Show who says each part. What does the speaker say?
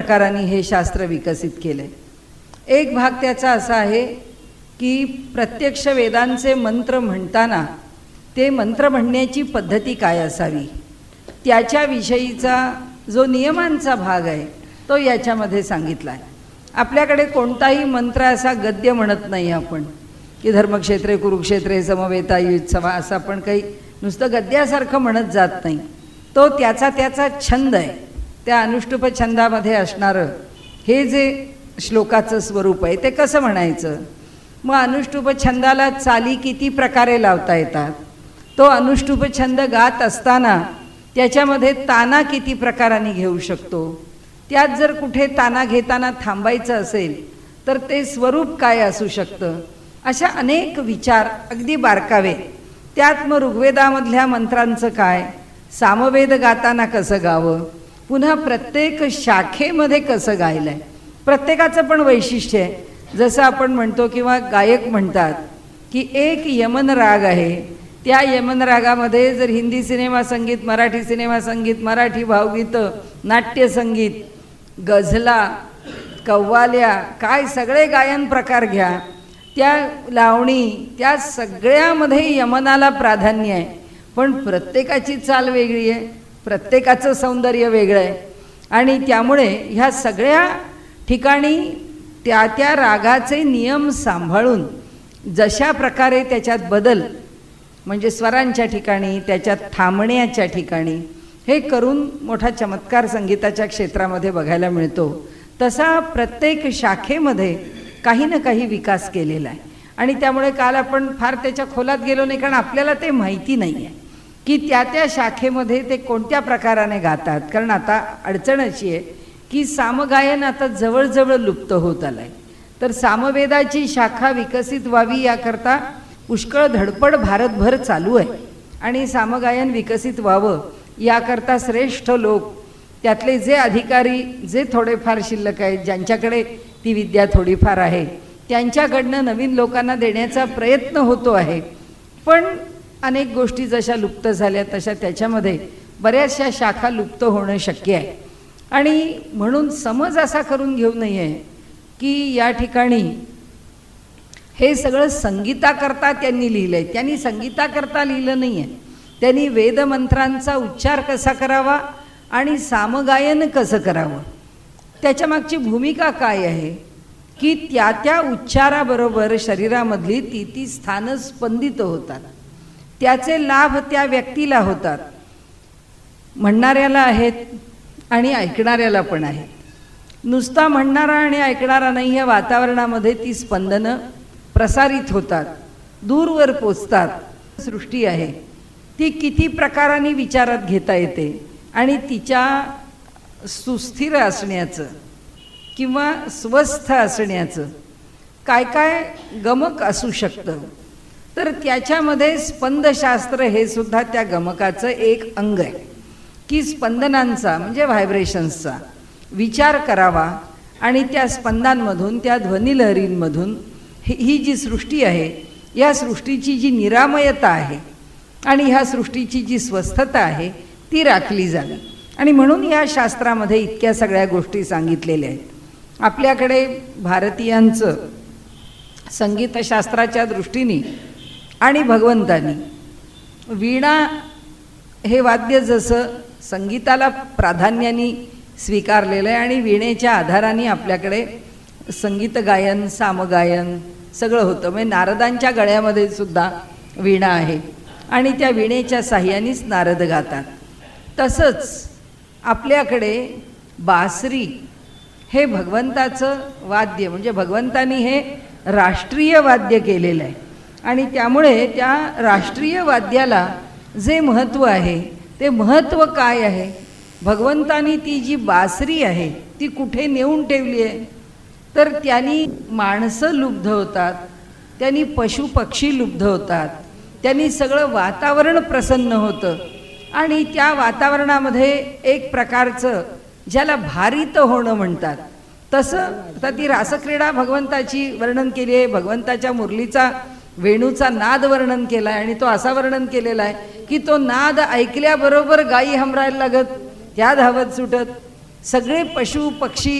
Speaker 1: प्रकारांनी हे शास्त्र विकसित केलं आहे. एक भाग त्याचा असा आहे की प्रत्यक्ष वेदांचे मंत्र म्हणताना ते मंत्र म्हणण्याची पद्धती काय असावी त्याच्याविषयीचा जो नियमांचा भाग आहे तो याच्यामध्ये सांगितला आहे. आपल्याकडे कोणताही मंत्र असा गद्य म्हणत नाही आपण की धर्मक्षेत्रे कुरुक्षेत्रे समवेता युत्सवा असं आपण काही नुसतं गद्यासारखं म्हणत जात नाही. तो त्याचा छंद आहे. त्या अनुष्टुप छंदामध्ये असणारं हे जे श्लोकाचं स्वरूप आहे ते कसं म्हणायचं. मग अनुष्टुप छंदाला चाली किती प्रकारे लावता येतात. तो अनुष्टुप छंद गात असताना त्याच्यामध्ये ताना किती प्रकारांनी घेऊ शकतो. त्यात जर कुठे ताना घेताना थांबायचं असेल तर ते स्वरूप काय असू शकतं. अशा अनेक विचार अगदी बारकावे. त्यात मग ऋग्वेदामधल्या मंत्रांचं काय, सामवेद गाताना कसं गावं, पुन्हा प्रत्येक शाखेमध्ये कसं गायलं आहे. प्रत्येकाचं पण वैशिष्ट्य आहे. जसं आपण म्हणतो किंवा गायक म्हणतात की एक यमन राग आहे, त्या यमन रागामध्ये जर हिंदी सिनेमा संगीत, मराठी सिनेमा संगीत, मराठी भावगीतं, नाट्यसंगीत, गझला, कव्वाल्या, काय सगळे गायन प्रकार घ्या, त्या लावणी, त्या सगळ्यामध्ये यमनाला प्राधान्य आहे. पण प्रत्येकाची चाल वेगळी आहे, प्रत्येकाचं सौंदर्य वेगळं आहे. आणि त्यामुळे ह्या सगळ्या ठिकाणी त्या त्या रागाचे नियम सांभाळून जशा प्रकारे त्याच्यात बदल म्हणजे स्वरांच्या ठिकाणी, त्याच्यात थांबण्याच्या ठिकाणी हे करून मोठा चमत्कार संगीताच्या क्षेत्रामध्ये बघायला मिळतो. तसा प्रत्येक शाखेमध्ये काही ना काही विकास केलेला आहे. आणि त्यामुळे काल आपण फार त्याच्या खोलात गेलो नाही, कारण आपल्याला ते माहिती नाही आहे की त्या त्या शाखेमध्ये ते कोणत्या प्रकाराने गातात. कारण आता अडचण अशी आहे की सामगायन आता जवळजवळ लुप्त होत आलं आहे. तर सामवेदाची शाखा विकसित व्हावी याकरता पुष्कळ धडपड भारतभर चालू आहे. आणि सामगायन विकसित व्हावं याकरता श्रेष्ठ लोक, त्यातले जे अधिकारी जे थोडेफार शिल्लक आहेत, ज्यांच्याकडे ती विद्या थोडीफार आहे, त्यांच्याकडनं नवीन लोकांना देण्याचा प्रयत्न होतो आहे. पण अनेक गोष्टी जशा लुप्त झाल्या तशा त्याच्यामध्ये बऱ्याचशा शाखा लुप्त होणं शक्य आहे. आणि म्हणून समज असा करून घेऊ नये की या ठिकाणी हे सगळं संगीताकरता त्यांनी लिहिलं आहे. त्यांनी संगीताकरता लिहिलं नाही आहे. त्यांनी वेदमंत्रांचा उच्चार कसा करावा आणि सामगायन कसं करावं त्याच्यामागची भूमिका काय आहे की त्या त्या उच्चाराबरोबर शरीरामधली ती स्थानं स्पंदित होतात. त्याचे लाभ त्या व्यक्तीला होतात, म्हणणाऱ्याला आहेत आणि ऐकणाऱ्याला पण आहेत. नुसता म्हणणारा आणि ऐकणारा नाही, या वातावरणामध्ये ती स्पंदनं प्रसारित होतात, दूरवर पोचतात. सृष्टी आहे ती किती प्रकारांनी विचारात घेता येते आणि तिच्या सुस्थिर असण्याचं किंवा स्वस्थ असण्याचं काय काय गमक असू शकतं. तर त्याच्यामध्ये स्पंदशास्त्र हे सुद्धा त्या गमकाचं एक अंग आहे की स्पंदनांचा म्हणजे व्हायब्रेशन्सचा विचार करावा आणि त्या स्पंदांमधून, त्या ध्वनिलहरींमधून ही जी सृष्टी आहे, या सृष्टीची जी निरामयता आहे आणि ह्या सृष्टीची जी स्वस्थता आहे ती राखली जावी. आणि म्हणून या शास्त्रामध्ये इतक्या सगळ्या गोष्टी सांगितलेल्या आहेत. आपल्याकडे भारतीयांचं संगीतशास्त्राच्या दृष्टीने आणि भगवंतानी वीणा हे वाद्य जसं संगीताला प्राधान्याने स्वीकारलेलं आहे आणि वीणेच्या आधाराने आपल्याकडे संगीत गायन, सामगायन सगळं होतं. म्हणजे नारदांच्या गळ्यामध्ये सुद्धा वीणा आहे आणि त्या वीणेच्या साह्यानेच नारद गातात. तसंच आपल्याकडे बासरी हे भगवंताचं वाद्य म्हणजे भगवंतानी हे राष्ट्रीय वाद्य केलेलं आहे. आणि त्यामुळे त्या राष्ट्रीय वाद्याला जे महत्त्व आहे ते महत्त्व काय आहे, भगवंतानी ती जी बासरी आहे ती कुठे नेऊन ठेवली आहे. तर त्यांनी माणसं लुब्ध होतात, त्यांनी पशुपक्षी लुब्ध होतात, त्यांनी सगळं वातावरण प्रसन्न होतं. आणि त्या वातावरणामध्ये एक प्रकारचं ज्याला भारित होणं म्हणतात तसं आता ती रासक्रीडा भगवंताची वर्णन केली आहे. भगवंताच्या मुरलीचा वेणूचा नाद वर्णन केला आहे आणि तो असा वर्णन केलेला आहे की तो नाद ऐकल्याबरोबर गायी हमरायला लागत, त्या धावत सुटत, सगळे पशु पक्षी